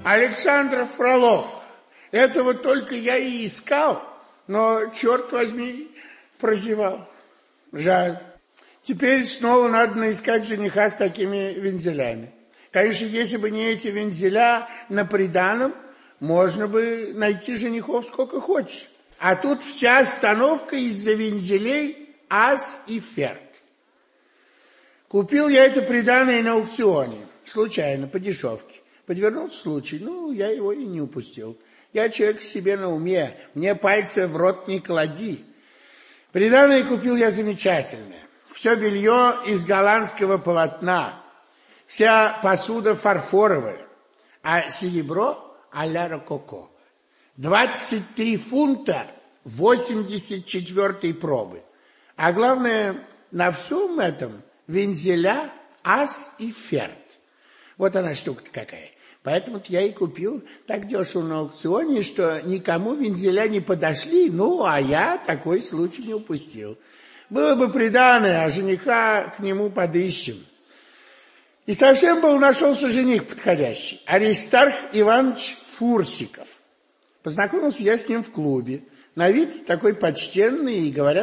Александров Фролов. Этого только я и искал, но, черт возьми, прозевал. Жаль. Теперь снова надо искать жениха с такими вензелями. Конечно, если бы не эти вензеля на приданом, можно бы найти женихов сколько хочешь. А тут вся остановка из-за вензелей ас и ферд. Купил я это приданое на аукционе. Случайно, по дешевке. Подвернулся случай, я его и не упустил. Я человек себе на уме, мне пальцы в рот не клади. Приданое купил я замечательное. Все белье из голландского полотна, вся посуда фарфоровая, а серебро а-ля рококо. 23 фунта 84 пробы. А главное, на всем этом вензеля ас и ферд. Вот она штука-то какая. Поэтому я и купил так дешево на аукционе, что никому вензеля не подошли, а я такой случай не упустил. Было бы приданое, а жениха к нему подыщем. И совсем нашелся жених подходящий. Аристарх Иванович Фурсиков. Познакомился я с ним в клубе. На вид такой почтенный, и говорят,